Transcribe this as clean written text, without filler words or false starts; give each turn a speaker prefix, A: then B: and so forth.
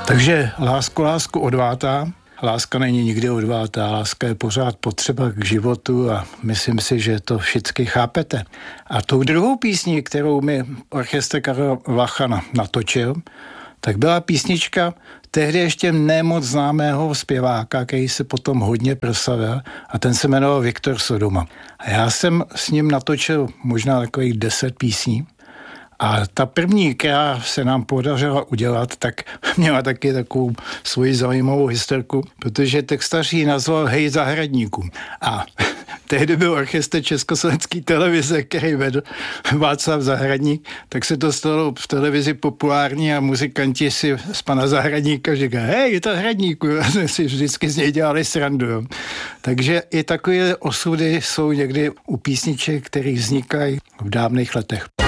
A: Takže lásku odvátá. Láska není nikdy odvátá, láska je pořád potřeba k životu a myslím si, že to všichni chápete. A tou druhou písní, kterou mi orchestr Karla Vachana natočil, tak byla písnička tehdy ještě nemoc známého zpěváka, který se potom hodně proslavil a ten se jmenoval Viktor Sodoma. A já jsem s ním natočil možná takových 10 písní. A ta první, která se nám podařila udělat, tak měla taky takovou svoji zajímavou historku, protože textař ji nazval Hej zahradníku. A tehdy byl orchestr Československé televize, který vedl Václav Zahradník, tak se to stalo v televizi populární a muzikanti si z pana Zahradníka říkají, hej, Zahradníku, a si vždycky z něj dělali srandu. Jo. Takže i takové osudy jsou někdy u písniček, které vznikají v dávných letech.